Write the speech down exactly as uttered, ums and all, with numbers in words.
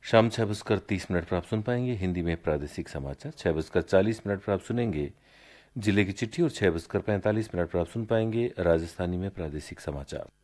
शाम छः बजकर तीस मिनट पर आप सुन पाएंगे हिंदी में प्रादेशिक समाचार। छः बजकर चालीस मिनट पर आप सुनेंगे जिले की चिट्ठी और छः बजकर पैंतालीस मिनट पर आप सुन पाएंगे राजस्थानी में प्रादेशिक समाचार।